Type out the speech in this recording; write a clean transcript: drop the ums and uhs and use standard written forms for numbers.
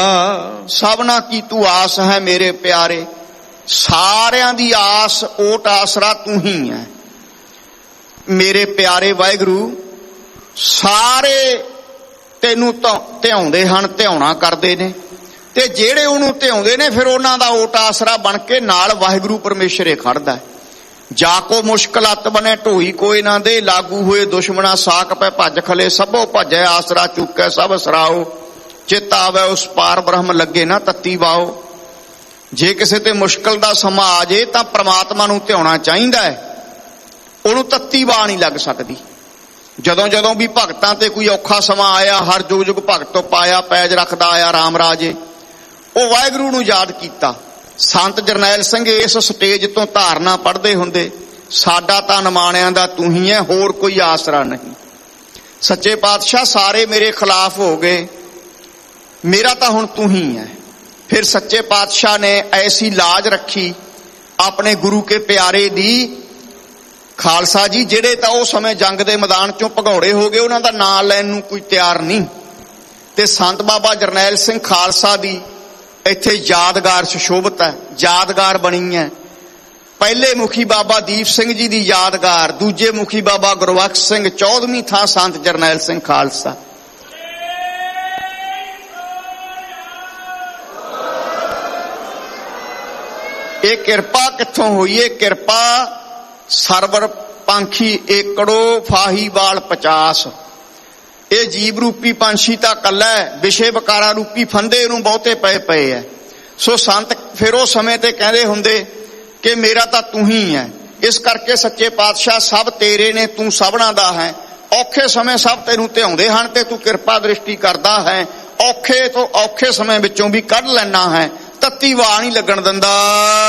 सबना की तू आस है मेरे प्यारे, सारियां दी आस ओट आसरा तू ही है मेरे प्यारे वाहिगुरू। सारे तेनू ध्याउंदे हन, ध्याउणा करदे ने, ते जेड़े उहनूं ध्याउंदे ने फिर उहनां दा ओट आसरा बन के नाल वाहिगुरू परमेश्वर ही खड़दा है। जाको मुश्किल अत बने ढोई कोई ना दे, लागू हुए दुश्मना साक पै भज खले, सबो भजै आसरा चुकै सब सराओ, चित आवे उस पार ब्रह्म लगे ना तत्ती वाओ। जे किसी ते मुश्किल दा समा आ जाए तां परमात्मा नूं ध्याउणा चाहीदा है, उहनूं तत्ती वाह नहीं लग सकदी। जदों जदों भी भगतां ते कोई औखा समा आया, हर जुग जुग भगत तो पाया पैज रखदा आया राम राजे, ਉਹ ਵਾਹਿਗੁਰੂ ਨੂੰ ਯਾਦ ਕੀਤਾ। ਸੰਤ ਜਰਨੈਲ ਸਿੰਘ ਇਸ ਸਟੇਜ ਤੋਂ ਧਾਰਨਾ ਪੜ੍ਹਦੇ ਹੁੰਦੇ, ਸਾਡਾ ਤਾਂ ਨਿਮਾਣਿਆਂ ਦਾ ਤੂੰ ਹੀ ਹੈ, ਹੋਰ ਕੋਈ ਆਸਰਾ ਨਹੀਂ। ਸੱਚੇ ਪਾਤਸ਼ਾਹ ਸਾਰੇ ਮੇਰੇ ਖਿਲਾਫ ਹੋ ਗਏ, ਮੇਰਾ ਤਾਂ ਹੁਣ ਤੂੰ ਹੀ ਹੈ। ਫਿਰ ਸੱਚੇ ਪਾਤਸ਼ਾਹ ਨੇ ਐਸੀ ਲਾਜ ਰੱਖੀ ਆਪਣੇ ਗੁਰੂ ਕੇ ਪਿਆਰੇ ਦੀ। ਖਾਲਸਾ ਜੀ ਜਿਹੜੇ ਤਾਂ ਉਸ ਸਮੇਂ ਜੰਗ ਦੇ ਮੈਦਾਨ ਚੋਂ ਭਗੌੜੇ ਹੋ ਗਏ, ਉਹਨਾਂ ਦਾ ਨਾਂ ਲੈਣ ਨੂੰ ਕੋਈ ਤਿਆਰ ਨਹੀਂ, ਤੇ ਸੰਤ ਬਾਬਾ ਜਰਨੈਲ ਸਿੰਘ ਖਾਲਸਾ ਦੀ ਇੱਥੇ ਯਾਦਗਾਰ ਸੁਸ਼ੋਭਿਤ ਹੈ, ਯਾਦਗਾਰ ਬਣੀ ਹੈ। ਪਹਿਲੇ ਮੁਖੀ ਬਾਬਾ ਦੀਪ ਸਿੰਘ ਜੀ ਦੀ ਯਾਦਗਾਰ, ਦੂਜੇ ਮੁਖੀ ਬਾਬਾ ਗੁਰਬਖਸ਼ ਸਿੰਘ, 14ਵੀਂ ਥਾਂ ਸੰਤ ਜਰਨੈਲ ਸਿੰਘ ਖਾਲਸਾ। ਇਹ ਕਿਰਪਾ ਕਿੱਥੋਂ ਹੋਈ? ਇਹ ਕਿਰਪਾ ਸਰਵਰ ਪੰਖੀ ਏਕੜੋ ਫਾਹੀ ਵਾਲ 50। ਇਹ ਜੀਵ ਰੂਪੀ ਪੰਛੀ ਤਾਂ ਕੱਲਾ ਹੈ, ਵਿਸ਼ੇ ਵਿਕਾਰਾਂ ਰੂਪੀ ਫੰਦੇ ਨੂੰ ਬਹੁਤੇ ਪਏ ਹੈ। ਸੋ ਸੰਤ ਫਿਰ ਉਹ ਸਮੇਂ ਤੇ ਕਹਿੰਦੇ ਹੁੰਦੇ ਕਿ ਮੇਰਾ ਤਾਂ ਤੂੰ ਹੀ ਹੈ। ਇਸ ਕਰਕੇ ਸੱਚੇ ਪਾਤਸ਼ਾਹ ਸਭ ਤੇਰੇ ਨੇ, ਤੂੰ ਸਭਨਾਂ ਦਾ ਹੈ। ਔਖੇ ਸਮੇਂ ਸਭ ਤੈਨੂੰ ਧਿਆਉਂਦੇ ਹਨ ਤੇ ਤੂੰ ਕਿਰਪਾ ਦ੍ਰਿਸ਼ਟੀ ਕਰਦਾ ਹੈ। ਔਖੇ ਤੋਂ ਔਖੇ ਸਮੇਂ ਵਿੱਚੋਂ ਵੀ ਕੱਢ ਲੈਣਾ ਹੈ, ਤੱਤੀ ਵਾਹ ਨਹੀਂ ਲੱਗਣ ਦਿੰਦਾ।